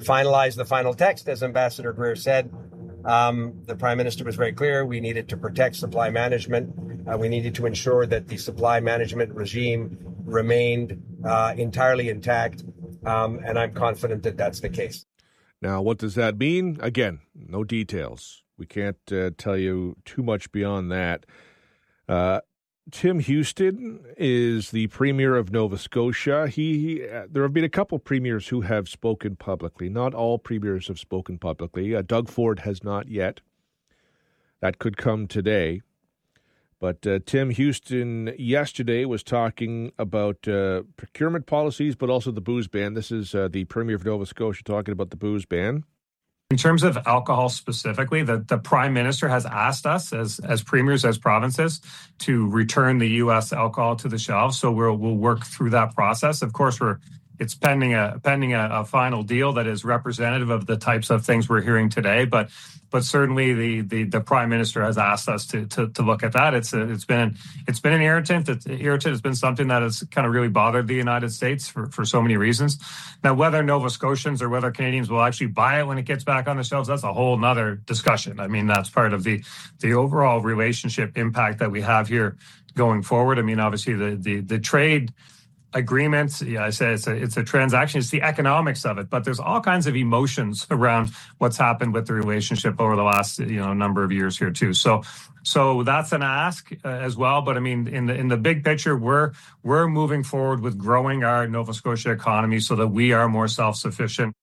finalize the final text, as Ambassador Greer said. The Prime Minister was very clear. We needed to protect supply management. We needed to ensure that the supply management regime remained entirely intact. And I'm confident that that's the case. Now, what does that mean? Again, no details. We can't tell you too much beyond that. Tim Houston is the Premier of Nova Scotia. There have been a couple of premiers who have spoken publicly. Not all premiers have spoken publicly. Doug Ford has not yet. That could come today. But Tim Houston yesterday was talking about procurement policies, but also the booze ban. This is the Premier of Nova Scotia talking about the booze ban. In terms of alcohol specifically, the Prime Minister has asked us as premiers, as provinces, to return the U.S. alcohol to the shelves. So we'll work through that process. Of course, it's pending a final deal that is representative of the types of things we're hearing today. But certainly the Prime Minister has asked us to look at that. It's been an irritant. It's been something that has kind of really bothered the United States for so many reasons. Now, whether Nova Scotians or whether Canadians will actually buy it when it gets back on the shelves, that's a whole nother discussion. I mean, that's part of the overall relationship impact that we have here going forward. I mean, obviously the trade agreements, I say it's a transaction, it's the economics of it, but there's all kinds of emotions around what's happened with the relationship over the last number of years here too. So that's an ask as well. But I mean, in the big picture, we're moving forward with growing our Nova Scotia economy so that we are more self-sufficient.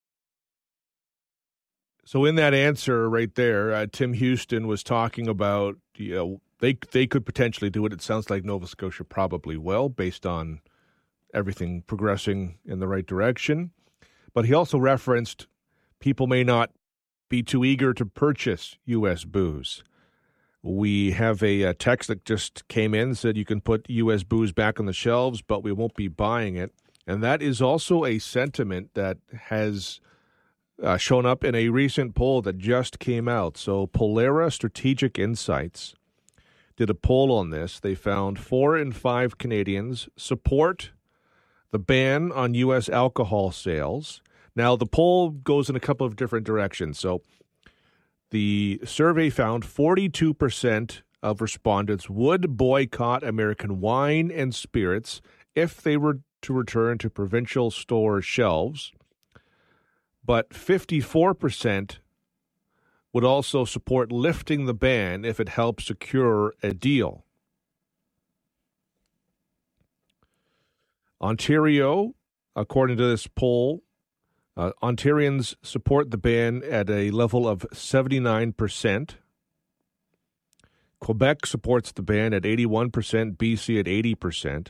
So in that answer right there, Tim Houston was talking about they could potentially do it. It sounds like Nova Scotia probably will, based on everything progressing in the right direction. But he also referenced people may not be too eager to purchase U.S. booze. We have a text that just came in, said you can put U.S. booze back on the shelves, but we won't be buying it. And that is also a sentiment that has shown up in a recent poll that just came out. So Polera Strategic Insights did a poll on this. They found 4 in 5 Canadians support the ban on U.S. alcohol sales. Now, the poll goes in a couple of different directions. So the survey found 42% of respondents would boycott American wine and spirits if they were to return to provincial store shelves. But 54% would also support lifting the ban if it helps secure a deal. Ontario, according to this poll, Ontarians support the ban at a level of 79%. Quebec supports the ban at 81%, BC at 80%.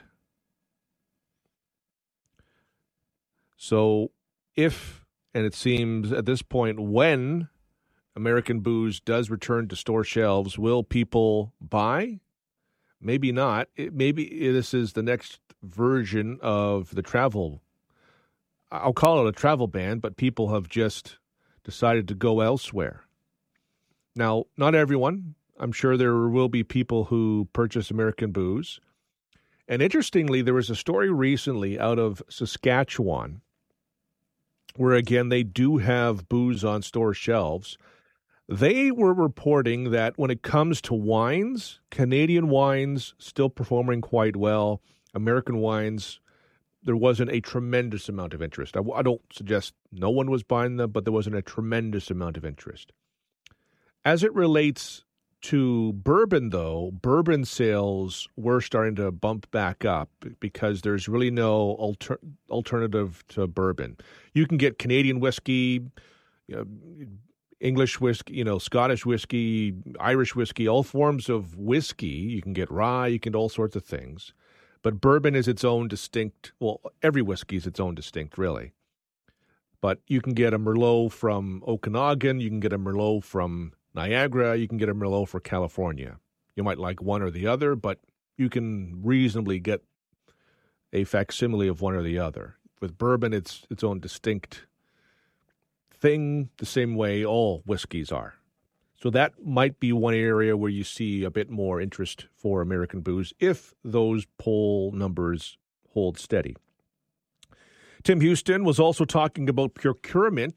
So if, and it seems at this point, when American booze does return to store shelves, will people buy? Maybe not. Maybe this is the next version of the travel. I'll call it a travel ban, but people have just decided to go elsewhere. Now, not everyone. I'm sure there will be people who purchase American booze. And interestingly, there was a story recently out of Saskatchewan where, again, they do have booze on store shelves. They were reporting that when it comes to wines, Canadian wines still performing quite well. American wines, there wasn't a tremendous amount of interest. I don't suggest no one was buying them, but there wasn't a tremendous amount of interest. As it relates to bourbon, though, bourbon sales were starting to bump back up because there's really no alternative to bourbon. You can get Canadian whiskey, English whiskey, Scottish whiskey, Irish whiskey, all forms of whiskey. You can get rye, you can get all sorts of things. But bourbon is its own distinct, well, every whiskey is its own distinct, really. But you can get a Merlot from Okanagan, you can get a Merlot from Niagara, you can get a Merlot for California. You might like one or the other, but you can reasonably get a facsimile of one or the other. With bourbon, it's its own distinct thing, the same way all whiskeys are. So that might be one area where you see a bit more interest for American booze if those poll numbers hold steady. Tim Houston was also talking about procurement